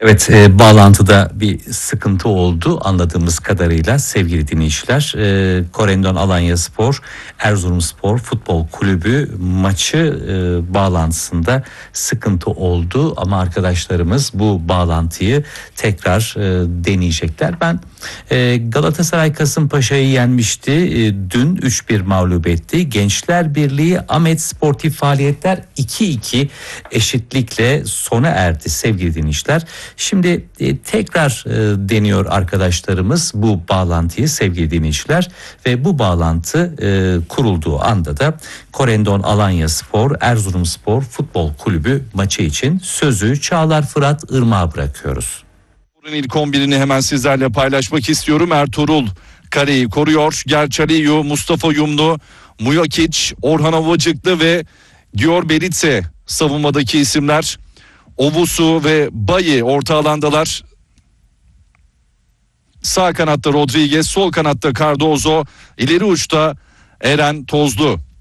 Evet, bağlantıda bir sıkıntı oldu anladığımız kadarıyla sevgili dinleyiciler. Korendon Alanyaspor, Erzurumspor Futbol Kulübü maçı bağlantısında sıkıntı oldu. Ama arkadaşlarımız bu bağlantıyı tekrar deneyecekler. Ben Galatasaray Kasımpaşa'yı yenmişti. Dün 3-1 mağlup etti. Gençler Birliği Ahmet Sportif Faaliyetler 2-2 eşitlikle sona erdi sevgili dinleyiciler. Şimdi tekrar deniyor arkadaşlarımız bu bağlantıyı sevgili dinleyiciler ve bu bağlantı kurulduğu anda da Korendon Alanyaspor Erzurumspor Futbol Kulübü maçı için sözü Çağlar Fırat Irmak'a bırakıyoruz. İlk 11'ini hemen sizlerle paylaşmak istiyorum. Ertuğrul kareyi koruyor. Gerçaliyu, Mustafa Yumlu, Mujakic, Orhan Ovacıklı ve Dior Beritse savunmadaki isimler. Ovusu ve Bayi orta alandalar. Sağ kanatta Rodriguez, sol kanatta Cardozo, ileri uçta Eren Tozlu.